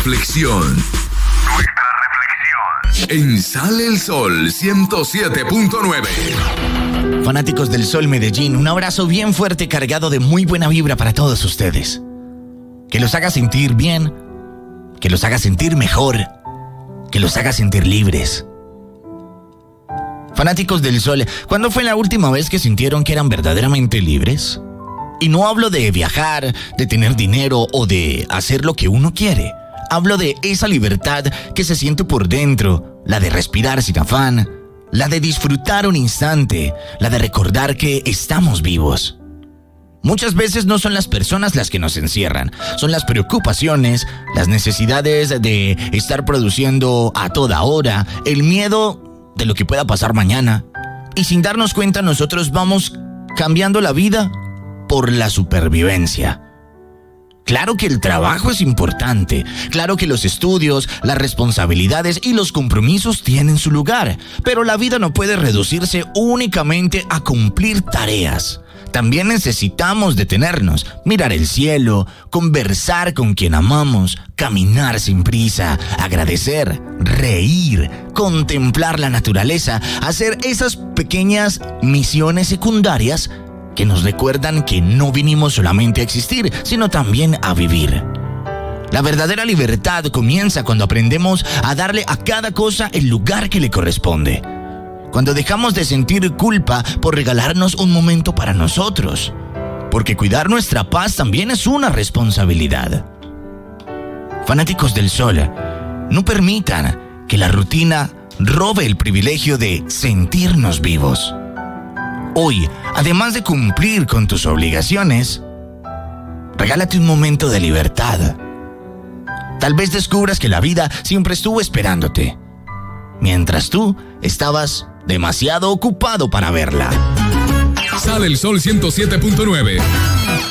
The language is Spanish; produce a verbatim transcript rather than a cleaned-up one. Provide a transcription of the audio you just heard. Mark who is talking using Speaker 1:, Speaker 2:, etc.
Speaker 1: reflexión. Nuestra reflexión. En Sale el Sol ciento siete punto nueve.
Speaker 2: Fanáticos del Sol Medellín, un abrazo bien fuerte cargado de muy buena vibra para todos ustedes. Que los haga sentir bien, que los haga sentir mejor, que los haga sentir libres. Fanáticos del Sol, ¿cuándo fue la última vez que sintieron que eran verdaderamente libres? Y no hablo de viajar, de tener dinero o de hacer lo que uno quiere. Hablo de esa libertad que se siente por dentro, la de respirar sin afán, la de disfrutar un instante, la de recordar que estamos vivos. Muchas veces no son las personas las que nos encierran, son las preocupaciones, las necesidades de estar produciendo a toda hora, el miedo de lo que pueda pasar mañana. Y sin darnos cuenta nosotros vamos cambiando la vida por la supervivencia. Claro que el trabajo es importante, claro que los estudios, las responsabilidades y los compromisos tienen su lugar, pero la vida no puede reducirse únicamente a cumplir tareas. También necesitamos detenernos, mirar el cielo, conversar con quien amamos, caminar sin prisa, agradecer, reír, contemplar la naturaleza, hacer esas pequeñas misiones secundarias que nos recuerdan que no vinimos solamente a existir, sino también a vivir. La verdadera libertad comienza cuando aprendemos a darle a cada cosa el lugar que le corresponde. Cuando dejamos de sentir culpa por regalarnos un momento para nosotros. Porque cuidar nuestra paz también es una responsabilidad. Fanáticos del Sol, no permitan que la rutina robe el privilegio de sentirnos vivos. Hoy, además de cumplir con tus obligaciones, regálate un momento de libertad. Tal vez descubras que la vida siempre estuvo esperándote, mientras tú estabas demasiado ocupado para verla.
Speaker 1: Sale el Sol ciento siete punto nueve.